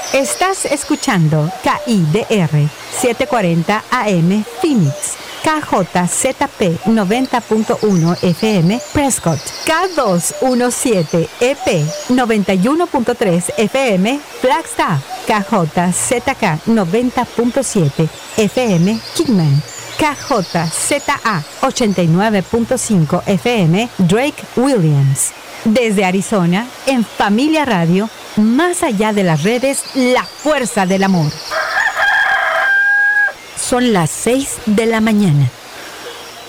Estás escuchando KIDR 740 AM Phoenix, KJZP 90.1 FM Prescott, K217 EP 91.3 FM Flagstaff, KJZK 90.7 FM Kingman, KJZA 89.5 FM Drake Williams. Desde Arizona, en Familia Radio, más allá de las redes, la fuerza del amor. Son las 6 de la mañana.